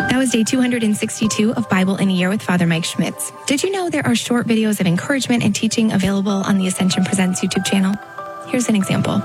That was day 262 of Bible in a Year with Father Mike Schmitz. Did you know there are short videos of encouragement and teaching available on the Ascension Presents YouTube channel? Here's an example.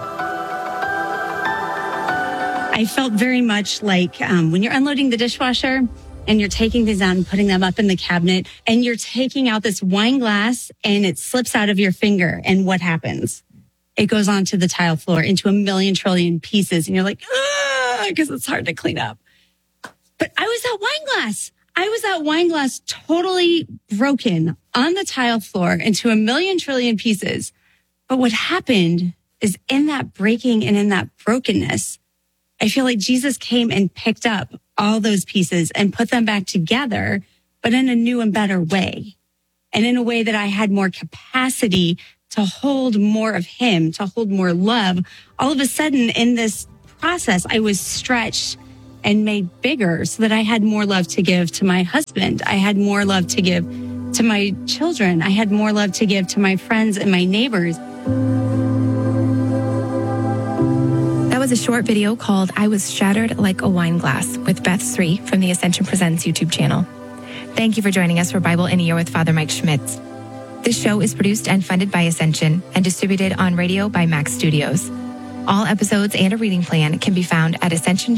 I felt very much like when you're unloading the dishwasher and you're taking these out and putting them up in the cabinet and you're taking out this wine glass and it slips out of your finger. And what happens? It goes onto the tile floor into a million trillion pieces. And you're like, because it's hard to clean up. But I was that wine glass totally broken on the tile floor into a million trillion pieces. But what happened is in that breaking and in that brokenness, I feel like Jesus came and picked up all those pieces and put them back together, but in a new and better way. And in a way that I had more capacity to hold more of him, to hold more love. All of a sudden in this process, I was stretched and made bigger so that I had more love to give to my husband. I had more love to give to my children. I had more love to give to my friends and my neighbors. That was a short video called I Was Shattered Like a Wine Glass with Beth Sri from the Ascension Presents YouTube channel. Thank you for joining us for Bible in a Year with Father Mike Schmitz. This show is produced and funded by Ascension and distributed on radio by Max Studios. All episodes and a reading plan can be found at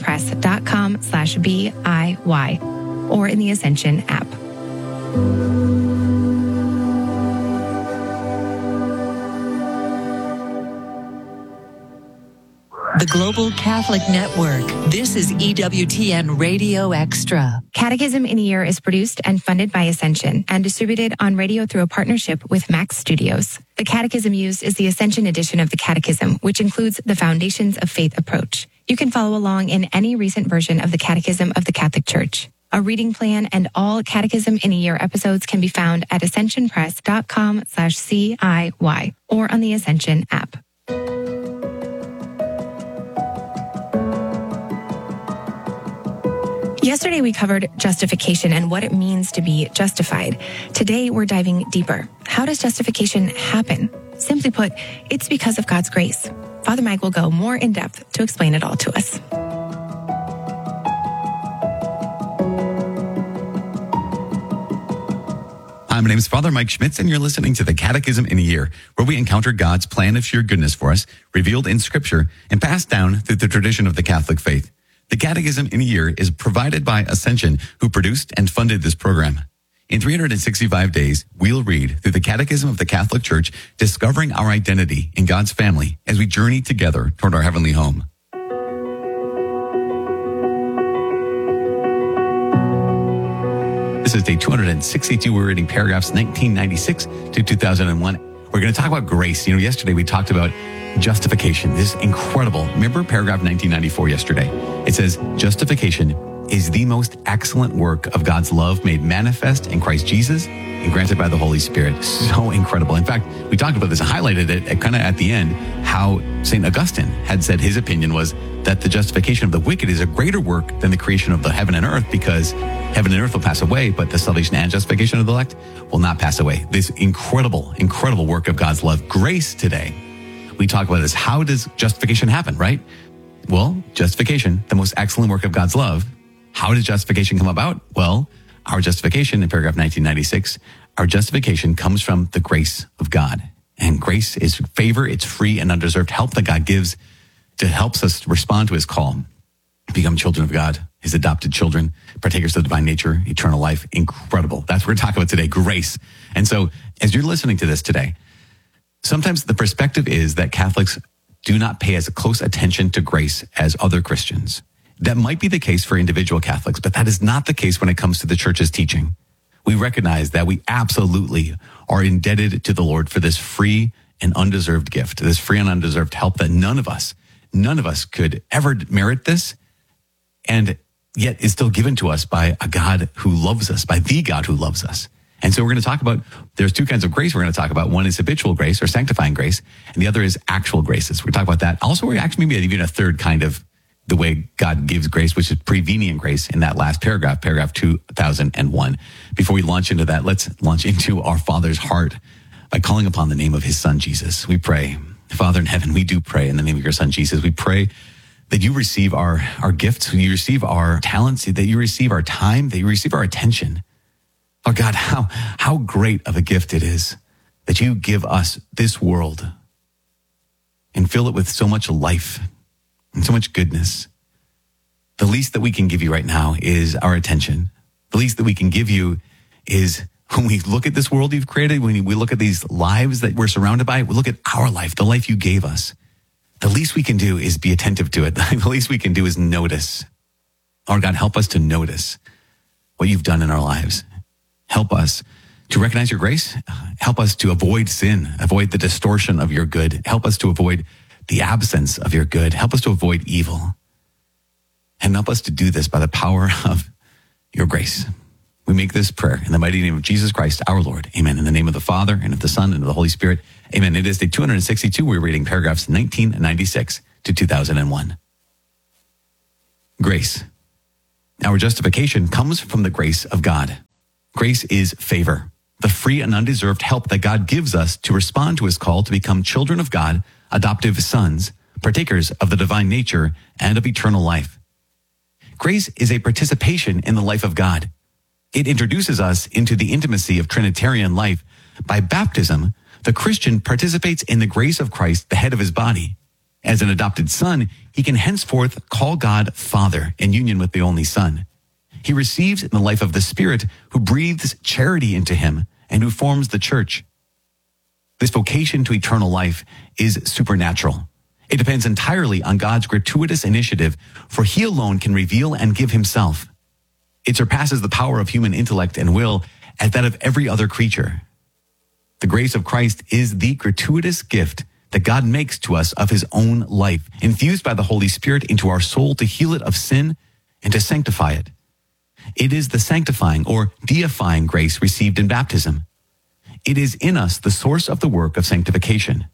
ascensionpress.com/BIY or in the Ascension app. The Global Catholic Network. This is EWTN Radio Extra. Catechism in a Year is produced and funded by Ascension and distributed on radio through a partnership with Max Studios. The catechism used is the Ascension edition of the Catechism, which includes the Foundations of Faith approach. You can follow along in any recent version of the Catechism of the Catholic Church. A reading plan and all Catechism in a Year episodes can be found at ascensionpress.com/CIY or on the Ascension app. Yesterday, we covered justification and what it means to be justified. Today, we're diving deeper. How does justification happen? Simply put, it's because of God's grace. Father Mike will go more in depth to explain it all to us. Hi, my name is Father Mike Schmitz, and you're listening to the Catechism in a Year, where we encounter God's plan of sheer goodness for us, revealed in Scripture, and passed down through the tradition of the Catholic faith. The Catechism in a Year is provided by Ascension, who produced and funded this program. In 365 days, we'll read through the Catechism of the Catholic Church, discovering our identity in God's family as we journey together toward our heavenly home. This is day 262. We're reading paragraphs 1996 to 2001. We're going to talk about grace. Yesterday we talked about justification. This is incredible. Remember paragraph 1994 yesterday? It says, justification is the most excellent work of God's love made manifest in Christ Jesus and granted by the Holy Spirit. So incredible. In fact, we talked about this and highlighted it kind of at the end, how St. Augustine had said his opinion was that the justification of the wicked is a greater work than the creation of the heaven and earth, because heaven and earth will pass away, but the salvation and justification of the elect will not pass away. This incredible, incredible work of God's love. Grace today. We talk about this. How does justification happen, right? Well, justification, the most excellent work of God's love. How does justification come about? Well, our justification in paragraph 1996, our justification comes from the grace of God. And grace is favor. It's free and undeserved help that God gives to helps us respond to his call, become children of God, his adopted children, partakers of the divine nature, eternal life. Incredible. That's what we're talking about today, grace. And so as you're listening to this today, sometimes the perspective is that Catholics do not pay as close attention to grace as other Christians. That might be the case for individual Catholics, but that is not the case when it comes to the Church's teaching. We recognize that we absolutely are indebted to the Lord for this free and undeserved gift, this free and undeserved help that none of us could ever merit this, and yet is still given to us by a God who loves us, by the God who loves us. And so we're going to talk about, there's two kinds of grace we're going to talk about. One is habitual grace or sanctifying grace, and the other is actual graces. We're going to talk about that. Also, we're actually maybe even a third kind of the way God gives grace, which is prevenient grace in that last paragraph 2001. Before we launch into that, let's launch into our Father's heart by calling upon the name of his Son, Jesus. We pray. Father in heaven, we do pray in the name of your Son, Jesus. We pray that you receive our gifts, you receive our talents, that you receive our time, that you receive our attention. Lord God, how great of a gift it is that you give us this world and fill it with so much life and so much goodness. The least that we can give you right now is our attention. The least that we can give you is when we look at this world you've created, when we look at these lives that we're surrounded by, we look at our life, the life you gave us. The least we can do is be attentive to it. The least we can do is notice. Lord God, help us to notice what you've done in our lives. Help us to recognize your grace. Help us to avoid sin, avoid the distortion of your good. Help us to avoid the absence of your good. Help us to avoid evil. And help us to do this by the power of your grace. We make this prayer in the mighty name of Jesus Christ, our Lord. Amen. In the name of the Father, and of the Son, and of the Holy Spirit. Amen. It is day 262. We're reading paragraphs 1996 to 2001. Grace. Our justification comes from the grace of God. Grace is favor, the free and undeserved help that God gives us to respond to his call to become children of God, adoptive sons, partakers of the divine nature and of eternal life. Grace is a participation in the life of God. It introduces us into the intimacy of Trinitarian life. By baptism, the Christian participates in the grace of Christ, the head of his body. As an adopted son, he can henceforth call God Father in union with the only Son. He receives in the life of the Spirit who breathes charity into him and who forms the church. This vocation to eternal life is supernatural. It depends entirely on God's gratuitous initiative, for he alone can reveal and give himself. It surpasses the power of human intellect and will as that of every other creature. The grace of Christ is the gratuitous gift that God makes to us of his own life, infused by the Holy Spirit into our soul to heal it of sin and to sanctify it. It is the sanctifying or deifying grace received in baptism. It is in us the source of the work of sanctification.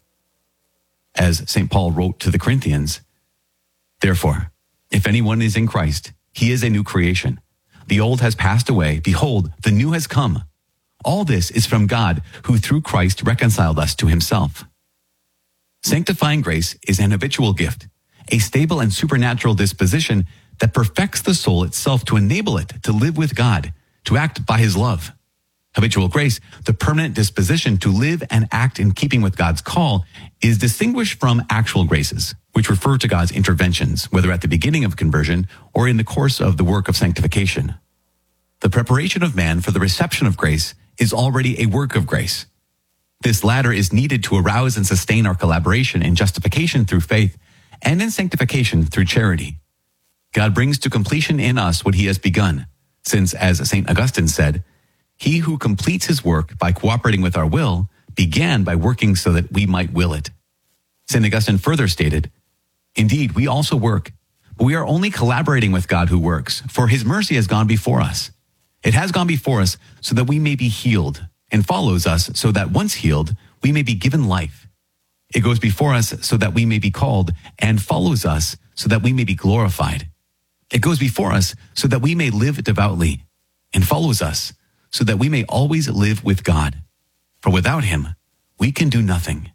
As St. Paul wrote to the Corinthians, therefore, if anyone is in Christ, he is a new creation. The old has passed away. Behold, the new has come. All this is from God, who through Christ reconciled us to himself. Sanctifying grace is an habitual gift, a stable and supernatural disposition that perfects the soul itself to enable it to live with God, to act by his love. Habitual grace, the permanent disposition to live and act in keeping with God's call, is distinguished from actual graces, which refer to God's interventions, whether at the beginning of conversion or in the course of the work of sanctification. The preparation of man for the reception of grace is already a work of grace. This latter is needed to arouse and sustain our collaboration in justification through faith and in sanctification through charity. God brings to completion in us what he has begun, since, as St. Augustine said, he who completes his work by cooperating with our will began by working so that we might will it. St. Augustine further stated, indeed, we also work, but we are only collaborating with God who works, for his mercy has gone before us. It has gone before us so that we may be healed, and follows us so that once healed, we may be given life. It goes before us so that we may be called, and follows us so that we may be glorified. It goes before us so that we may live devoutly, and follows us so that we may always live with God. For without him, we can do nothing.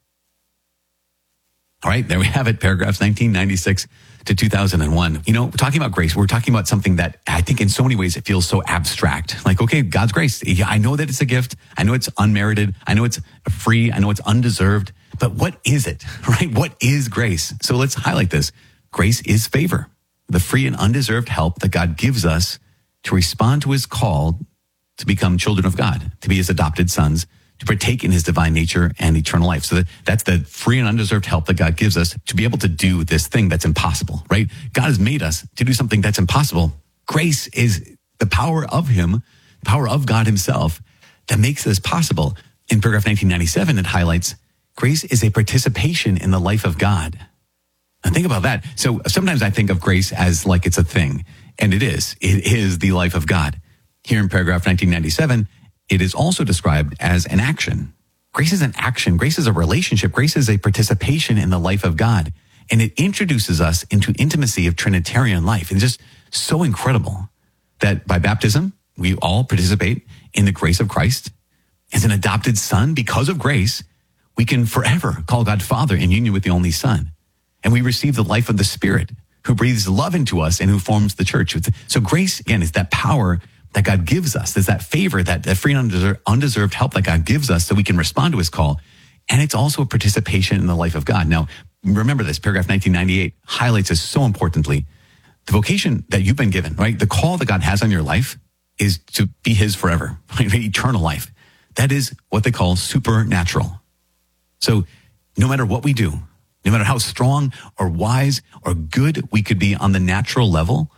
All right, there we have it, paragraphs 1996 to 2001. You know, talking about grace, we're talking about something that I think in so many ways it feels so abstract. Like, okay, God's grace. I know that it's a gift. I know it's unmerited. I know it's free. I know it's undeserved. But what is it, right? What is grace? So let's highlight this. Grace is favor, the free and undeserved help that God gives us to respond to his call to become children of God, to be his adopted sons, to partake in his divine nature and eternal life. So that's the free and undeserved help that God gives us to be able to do this thing that's impossible, right? God has made us to do something that's impossible. Grace is the power of him, the power of God himself that makes this possible. In paragraph 1997, it highlights grace is a participation in the life of God. Now think about that. So sometimes I think of grace as like it's a thing, and it is. It is the life of God. Here in paragraph 1997, it is also described as an action. Grace is an action. Grace is a relationship. Grace is a participation in the life of God. And it introduces us into intimacy of Trinitarian life. It's just so incredible that by baptism, we all participate in the grace of Christ. As an adopted son, because of grace, we can forever call God Father in union with the only Son. And we receive the life of the Spirit, who breathes love into us and who forms the church. So grace, again, is that power that God gives us. There's that favor, that free and undeserved help that God gives us so we can respond to his call. And it's also a participation in the life of God. Now, remember this, paragraph 1998 highlights this so importantly. The vocation that you've been given, right? The call that God has on your life is to be his forever, right? Eternal life. That is what they call supernatural. So no matter what we do, no matter how strong or wise or good we could be on the natural level,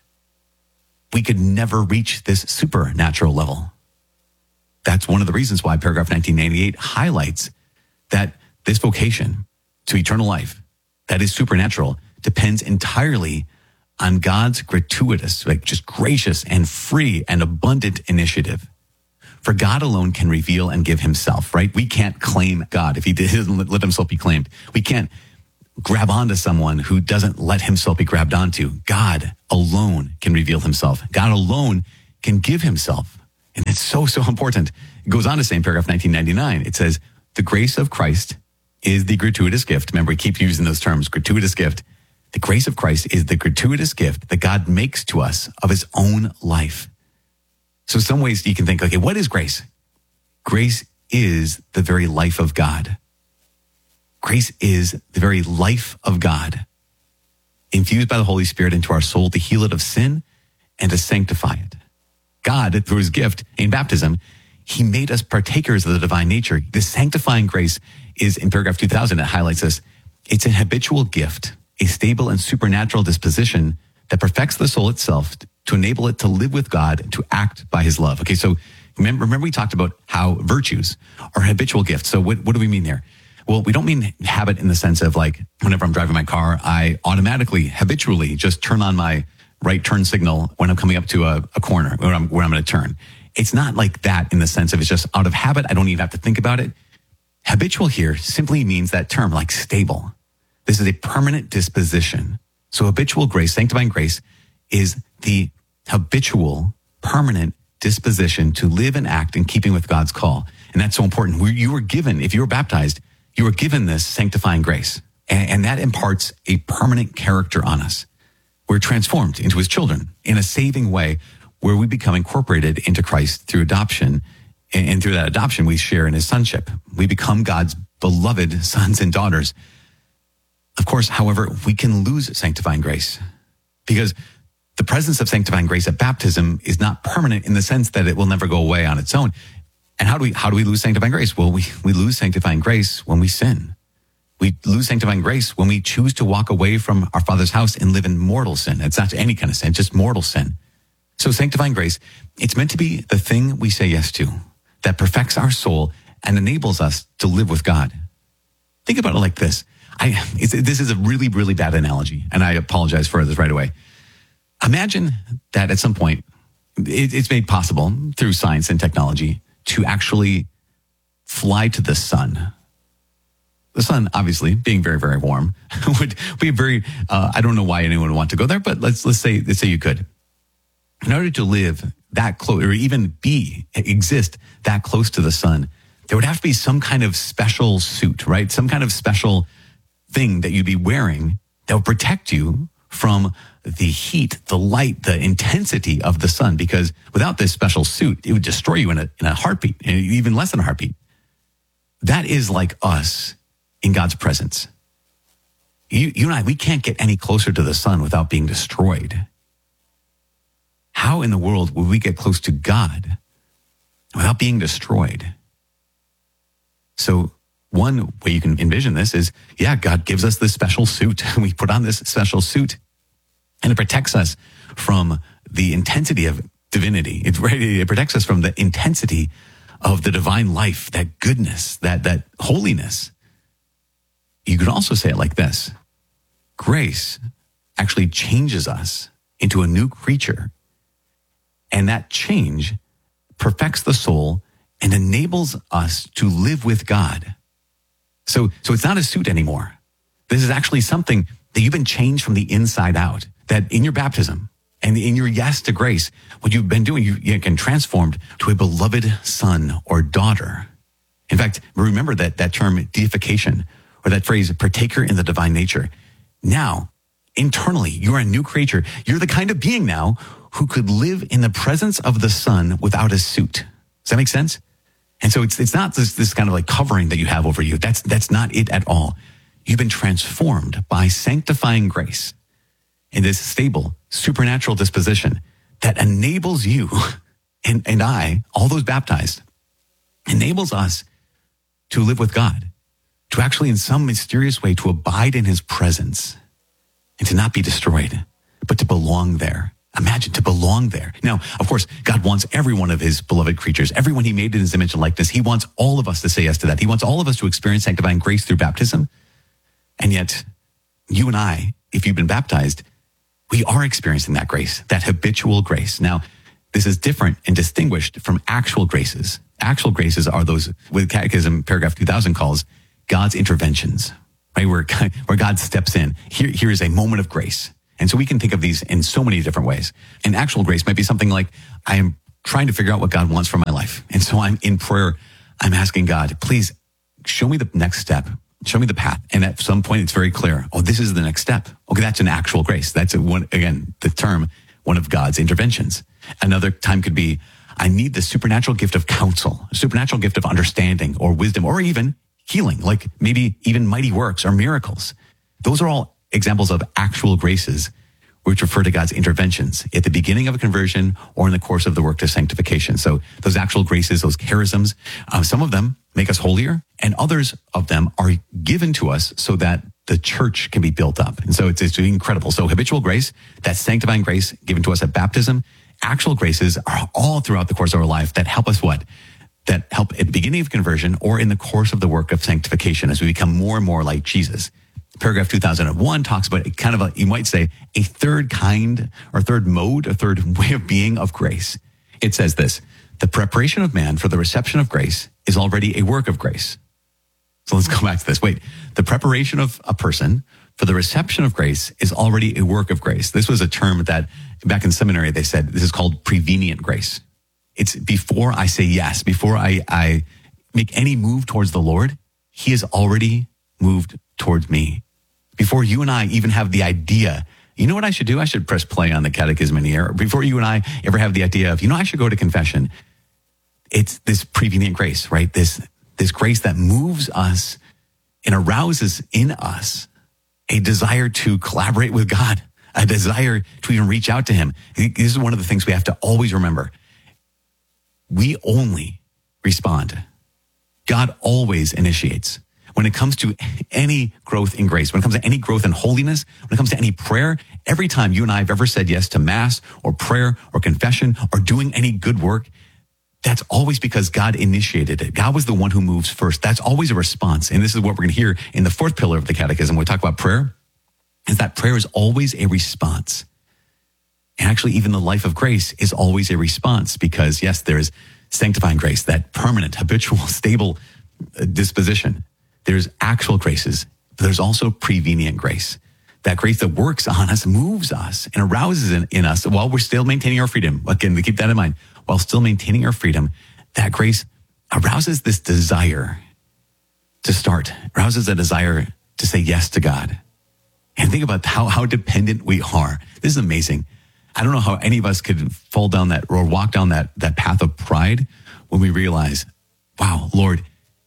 we could never reach this supernatural level. That's one of the reasons why paragraph 1998 highlights that this vocation to eternal life, that is supernatural, depends entirely on God's gratuitous, like just gracious and free and abundant initiative. For God alone can reveal and give himself, right? We can't claim God if he doesn't let himself be claimed. We can't grab onto someone who doesn't let himself be grabbed onto. God alone can reveal himself. God alone can give himself. And it's so, so important. It goes on to say in paragraph 1999, it says, the grace of Christ is the gratuitous gift. Remember, we keep using those terms, gratuitous gift. The grace of Christ is the gratuitous gift that God makes to us of his own life. So some ways you can think, okay, what is grace? Grace is the very life of God. Grace is the very life of God, infused by the Holy Spirit into our soul to heal it of sin and to sanctify it. God, through his gift in baptism, he made us partakers of the divine nature. This sanctifying grace is, in paragraph 2000, it highlights this. It's an habitual gift, a stable and supernatural disposition that perfects the soul itself to enable it to live with God, to act by his love. Okay, so remember we talked about how virtues are habitual gifts. So what do we mean there? Well, we don't mean habit in the sense of like, whenever I'm driving my car, I automatically, habitually just turn on my right turn signal when I'm coming up to a corner where I'm going to turn. It's not like that in the sense of it's just out of habit. I don't even have to think about it. Habitual here simply means that term, like stable. This is a permanent disposition. So habitual grace, sanctifying grace, is the habitual, permanent disposition to live and act in keeping with God's call. And that's so important. You were given, if you were baptized, you were given this sanctifying grace. And that imparts a permanent character on us. We're transformed into his children in a saving way where we become incorporated into Christ through adoption. And through that adoption, we share in his sonship. We become God's beloved sons and daughters. Of course, however, we can lose sanctifying grace because the presence of sanctifying grace at baptism is not permanent in the sense that it will never go away on its own. And how do we lose sanctifying grace? Well, we lose sanctifying grace when we sin. We lose sanctifying grace when we choose to walk away from our Father's house and live in mortal sin. It's not any kind of sin, just mortal sin. So sanctifying grace, it's meant to be the thing we say yes to that perfects our soul and enables us to live with God. Think about it like this. This is a really, really bad analogy, and I apologize for this right away. Imagine that at some point, it's made possible through science and technology to actually fly to the sun. The sun, obviously, being very, very warm, would be very, I don't know why anyone would want to go there, but let's say you could. In order to live that close, or even exist that close to the sun, there would have to be some kind of special suit, right? Some kind of special thing that you'd be wearing that would protect you from the heat, the light, the intensity of the sun. Because without this special suit, it would destroy you in a heartbeat, and even less than a heartbeat. That is like us in God's presence. You and I, we can't get any closer to the sun without being destroyed. How in the world would we get close to God without being destroyed? So one way you can envision this is, God gives us this special suit. We put on this special suit and it protects us from the intensity of divinity. It protects us from the intensity of the divine life, that goodness, that holiness. You could also say it like this. Grace actually changes us into a new creature. And that change perfects the soul and enables us to live with God. So it's not a suit anymore. This is actually something that you've been changed from the inside out. That in your baptism and in your yes to grace, what you've been doing, you can transformed to a beloved son or daughter. In fact, remember that term deification, or that phrase, partaker in the divine nature. Now, internally. You're a new creature. You're the kind of being now who could live in the presence of the sun without a suit. Does that make sense? And so it's not this kind of like covering that you have over you. That's not it at all. You've been transformed by sanctifying grace in this stable, supernatural disposition that enables you and I, all those baptized, enables us to live with God, to actually in some mysterious way to abide in his presence and to not be destroyed, but to belong there. Imagine to belong there. Now, of course, God wants every one of his beloved creatures, everyone he made in his image and likeness. He wants all of us to say yes to that. He wants all of us to experience sanctifying grace through baptism. And yet, you and I, if you've been baptized, we are experiencing that grace, that habitual grace. Now, this is different and distinguished from actual graces. Actual graces are those, with Catechism, paragraph 2000 calls God's interventions, right? Where God steps in. Here is a moment of grace. And so we can think of these in so many different ways. And actual grace might be something like, I am trying to figure out what God wants for my life. And so I'm in prayer. I'm asking God, please show me the next step. Show me the path. And at some point, it's very clear. Oh, this is the next step. Okay, that's an actual grace. That's one of God's interventions. Another time could be, I need the supernatural gift of counsel, a supernatural gift of understanding or wisdom, or even healing, like maybe even mighty works or miracles. Those are all examples of actual graces, which refer to God's interventions at the beginning of a conversion or in the course of the work of sanctification. So those actual graces, those charisms, some of them make us holier, and others of them are given to us so that the church can be built up. And so it's incredible. So habitual grace, that sanctifying grace given to us at baptism, actual graces are all throughout the course of our life that help us what? That help at the beginning of conversion or in the course of the work of sanctification as we become more and more like Jesus. Paragraph 2001 talks about kind of you might say, a third kind or third mode, a third way of being of grace. It says this, the preparation of man for the reception of grace is already a work of grace. So let's go back to this. Wait, the preparation of a person for the reception of grace is already a work of grace. This was a term that back in seminary, they said, this is called prevenient grace. It's before I say yes, before I make any move towards the Lord, he has already moved towards me. Before you and I even have the idea, you know what I should do? I should press play on the catechism in the air. Before you and I ever have the idea of, I should go to confession. It's this prevenient grace, right? This grace that moves us and arouses in us a desire to collaborate with God, a desire to even reach out to him. This is one of the things we have to always remember. We only respond. God always initiates. When it comes to any growth in grace, when it comes to any growth in holiness, when it comes to any prayer, every time you and I have ever said yes to mass or prayer or confession or doing any good work, that's always because God initiated it. God was the one who moves first. That's always a response. And this is what we're going to hear in the fourth pillar of the catechism. When we talk about prayer, is that prayer is always a response. And actually, even the life of grace is always a response because, yes, there is sanctifying grace, that permanent, habitual, stable disposition. There's actual graces, but there's also prevenient grace. That grace that works on us, moves us, and arouses in us while we're still maintaining our freedom. Again, we keep that in mind. While still maintaining our freedom, that grace arouses this desire to start, arouses a desire to say yes to God. And think about how dependent we are. This is amazing. I don't know how any of us could fall down that or walk down that path of pride when we realize, wow, Lord,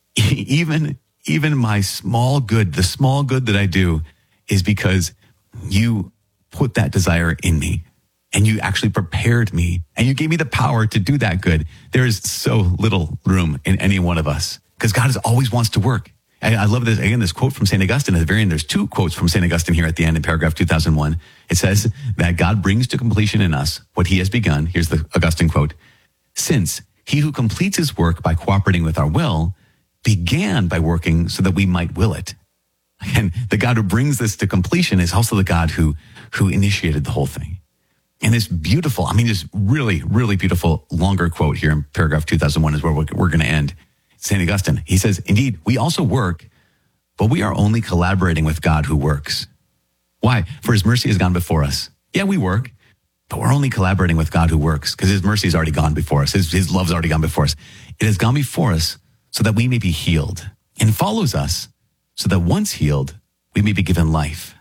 even my small good, the small good that I do is because you put that desire in me and you actually prepared me and you gave me the power to do that good. There is so little room in any one of us because God always wants to work. I love this. Again, this quote from St. Augustine at the very end. There's two quotes from St. Augustine here at the end in paragraph 2001. It says that God brings to completion in us what he has begun. Here's the Augustine quote. Since he who completes his work by cooperating with our will began by working so that we might will it. And the God who brings this to completion is also the God who initiated the whole thing. And this beautiful, this really, really beautiful longer quote here in paragraph 2001 is where we're going to end. St. Augustine, he says, indeed, we also work, but we are only collaborating with God who works. Why? For his mercy has gone before us. Yeah, we work, but we're only collaborating with God who works because his mercy has already gone before us. His love's already gone before us. It has gone before us so that we may be healed, and follows us so that once healed, we may be given life.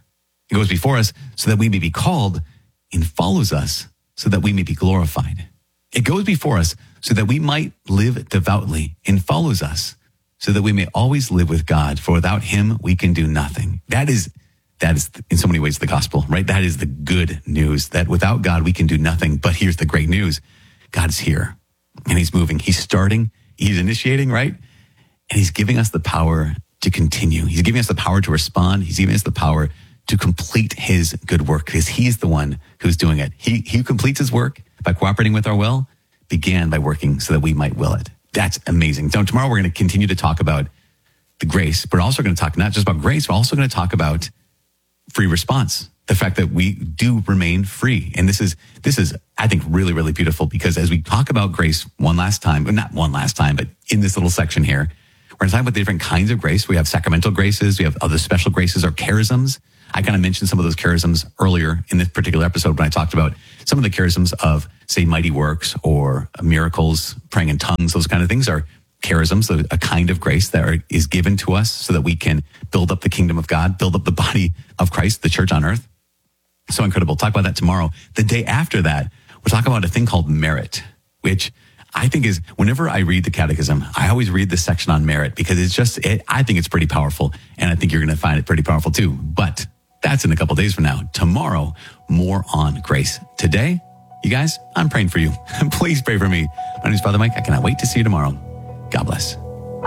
It goes before us so that we may be called, and follows us so that we may be glorified. It goes before us so that we might live devoutly, and follows us so that we may always live with God. For without him, we can do nothing. That is in so many ways the gospel, right? That is the good news, that without God, we can do nothing. But here's the great news. God's here and he's moving. He's starting, he's initiating, right? And he's giving us the power to continue. He's giving us the power to respond. He's giving us the power to complete his good work, because he's the one who's doing it. He who completes his work by cooperating with our will began by working so that we might will it. That's amazing. So tomorrow we're going to continue to talk about the grace, but also going to talk not just about grace, we're also going to talk about free response. The fact that we do remain free. And this is, I think, really, really beautiful, because as we talk about grace one last time, not one last time, but in this little section here, we're going to talk about the different kinds of grace. We have sacramental graces. We have other special graces or charisms. I kind of mentioned some of those charisms earlier in this particular episode when I talked about some of the charisms of, say, mighty works or miracles, praying in tongues. Those kind of things are charisms, a kind of grace that is given to us so that we can build up the kingdom of God, build up the body of Christ, the church on earth. So incredible. Talk about that tomorrow. The day after that, we'll talk about a thing called merit, which I think is, whenever I read the catechism, I always read this section on merit, because I think it's pretty powerful, and I think you're going to find it pretty powerful too. But that's in a couple days from now. Tomorrow, more on grace. Today, you guys, I'm praying for you. Please pray for me. My name is Father Mike. I cannot wait to see you tomorrow. God bless.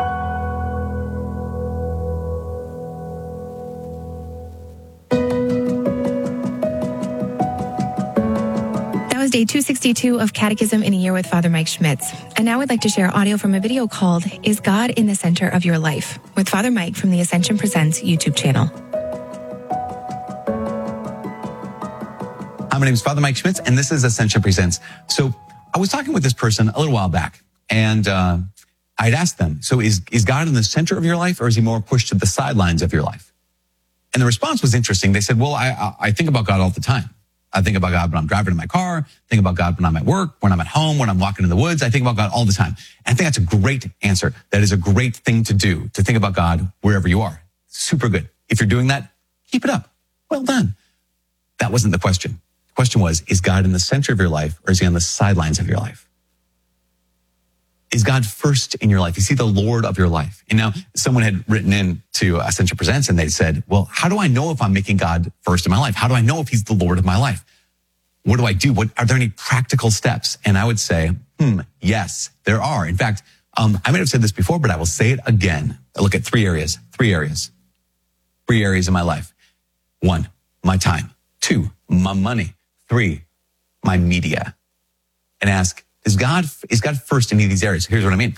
Day 262 of Catechism in a Year with Father Mike Schmitz. And now I'd like to share audio from a video called Is God in the Center of Your Life? With Father Mike from the Ascension Presents YouTube channel. Hi, my name is Father Mike Schmitz, and this is Ascension Presents. So I was talking with this person a little while back, and I'd asked them, so is God in the center of your life, or is he more pushed to the sidelines of your life? And the response was interesting. They said, well, I think about God all the time. I think about God when I'm driving in my car, think about God when I'm at work, when I'm at home, when I'm walking in the woods. I think about God all the time. And I think that's a great answer. That is a great thing to do, to think about God wherever you are. Super good. If you're doing that, keep it up. Well done. That wasn't the question. The question was, is God in the center of your life, or is he on the sidelines of your life? Is God first in your life? Is he the Lord of your life? And now someone had written in to Ascension Presents, and they said, well, how do I know if I'm making God first in my life? How do I know if he's the Lord of my life? What do I do? Are there any practical steps? And I would say, yes, there are. In fact, I might have said this before, but I will say it again. I look at three areas in my life. 1, my time. 2, my money. 3, my media. And ask, is God first in any of these areas? Here's what I mean.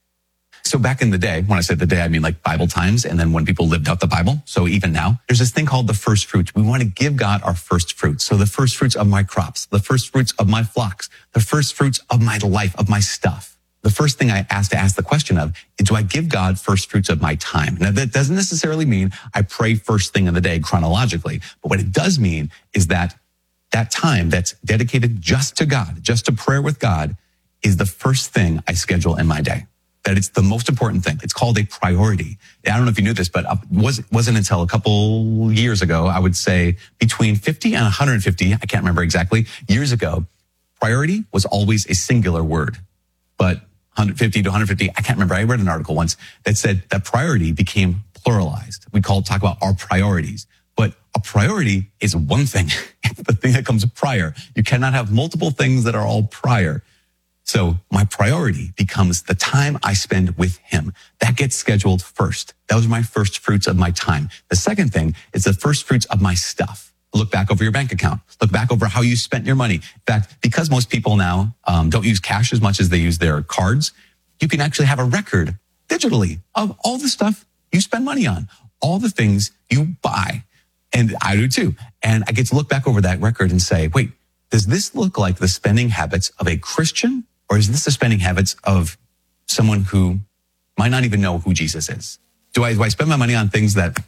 So back in the day, when I said the day, I mean like Bible times, and then when people lived out the Bible. So even now, there's this thing called the first fruits. We want to give God our first fruits. So the first fruits of my crops, the first fruits of my flocks, the first fruits of my life, of my stuff. The first thing I ask the question of is, do I give God first fruits of my time? Now, that doesn't necessarily mean I pray first thing in the day chronologically, but what it does mean is that time that's dedicated just to God, just to prayer with God, is the first thing I schedule in my day. That it's the most important thing. It's called a priority. I don't know if you knew this, but wasn't until a couple years ago, I would say between 50 and 150, I can't remember exactly, years ago, priority was always a singular word. But 150 to 150, I can't remember. I read an article once that said that priority became pluralized. We talk about our priorities. But a priority is one thing. It's the thing that comes prior. You cannot have multiple things that are all prior. So my priority becomes the time I spend with him. That gets scheduled first. Those are my first fruits of my time. The second thing is the first fruits of my stuff. Look back over your bank account. Look back over how you spent your money. In fact, because most people now don't use cash as much as they use their cards, you can actually have a record digitally of all the stuff you spend money on, all the things you buy. And I do too. And I get to look back over that record and say, wait, does this look like the spending habits of a Christian? Or is this the spending habits of someone who might not even know who Jesus is? Do I spend my money on things that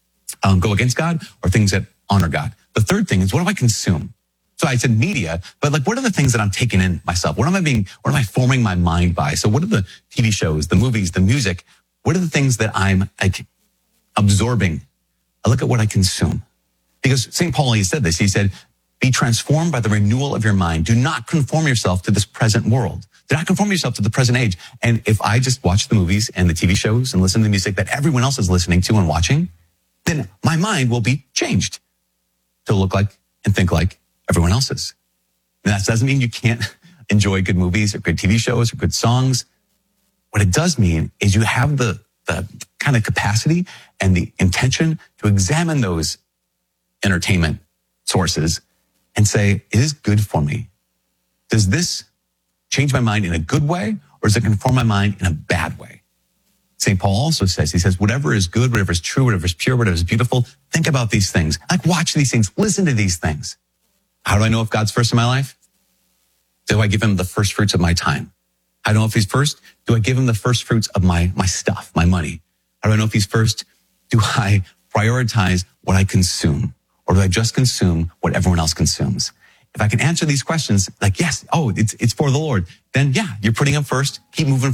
go against God, or things that honor God? The third thing is, what do I consume? So I said media, but like, what are the things that I'm taking in myself? What am I forming my mind by? So what are the TV shows, the movies, the music? What are the things that I'm like absorbing? I look at what I consume. Because St. Paul, he said this. He said, be transformed by the renewal of your mind. Do not conform yourself to this present world. Do not conform yourself to the present age. And if I just watch the movies and the TV shows and listen to the music that everyone else is listening to and watching, then my mind will be changed to look like and think like everyone else's. And that doesn't mean you can't enjoy good movies or good TV shows or good songs. What it does mean is you have the kind of capacity and the intention to examine those entertainment sources and say, it is good for me. Does this change my mind in a good way, or does it conform my mind in a bad way? St. Paul also says, he says, whatever is good, whatever is true, whatever is pure, whatever is beautiful, think about these things. Like, watch these things, listen to these things. How do I know if God's first in my life? Do I give him the first fruits of my time? How do I know if he's first? Do I give him the first fruits of my stuff, my money? How do I know if he's first? Do I prioritize what I consume? Or do I just consume what everyone else consumes? If I can answer these questions like, yes, it's for the Lord, then yeah, you're putting him first. Keep moving